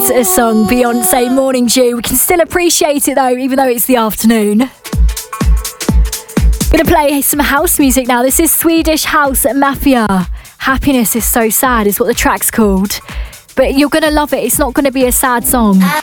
song, Beyonce, Morning Dew. We can still appreciate it though, even though it's the afternoon. Gonna play some house music now. This is Swedish House Mafia. Happiness is so sad is what the track's called. But you're gonna love it. It's not gonna be a sad song.